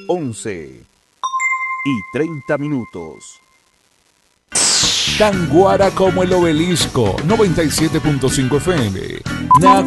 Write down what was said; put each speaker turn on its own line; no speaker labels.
11:30.
Tan guara como el obelisco, 97.5 FM.